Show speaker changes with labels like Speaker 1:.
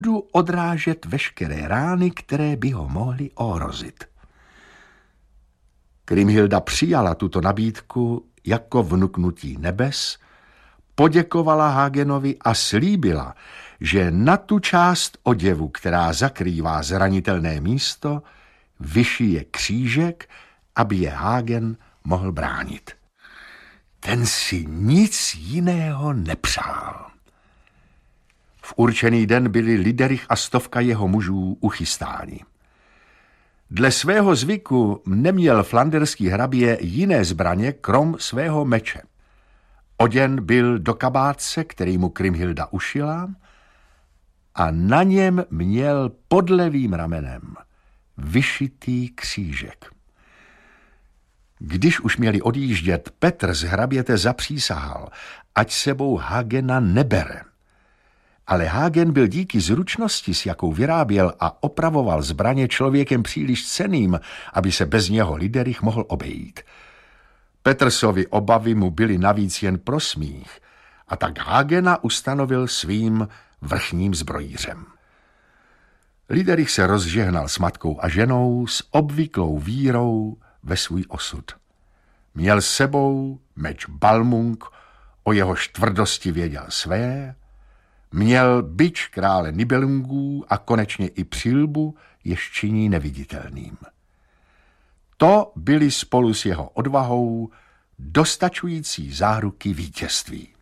Speaker 1: odrážet veškeré rány, které by ho mohly ohrozit. Kriemhilda přijala tuto nabídku jako vnuknutí nebes, poděkovala Hagenovi a slíbila, že na tu část oděvu, která zakrývá zranitelné místo, vyšije křížek, aby je Hagen mohl bránit. Ten si nic jiného nepřál. V určený den byli Liderich a 100 jeho mužů uchystáni. Dle svého zvyku neměl flanderský hrabě jiné zbraně krom svého meče. Oděn byl do kabátce, který mu Kriemhilda ušila, a na něm měl pod levým ramenem vyšitý křížek. Když už měli odjíždět, Petr z hraběte zapřísahal, ať sebou Hagena nebere. Ale Hagen byl díky zručnosti, s jakou vyráběl a opravoval zbraně, člověkem příliš cenným, aby se bez něho Liderich mohl obejít. Petrsovi obavy mu byly navíc jen pro smích, a tak Hagena ustanovil svým vrchním zbrojířem. Liderich se rozžehnal s matkou a ženou s obvyklou vírou ve svůj osud. Měl s sebou meč Balmung, o jehož tvrdosti věděl své, měl bič krále Nibelungů a konečně i přilbu, jež činí neviditelným. To byly spolu s jeho odvahou dostačující záruky vítězství.